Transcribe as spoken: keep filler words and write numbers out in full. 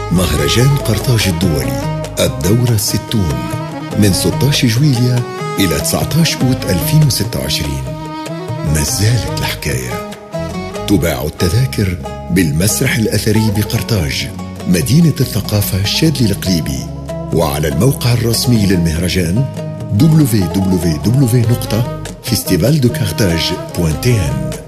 مهرجان قرطاج الدولي الدورة الستون من ستة عشر جويليا إلى تسعة عشر أوت ألفين وستة وعشرين. ما زالت الحكاية. تباع التذاكر بالمسرح الأثري بقرطاج مدينة الثقافة الشاذلي القليبي، وعلى الموقع الرسمي للمهرجان دبليو دبليو دبليو دوت فيستيفال دو كارتاج دوت تي ان.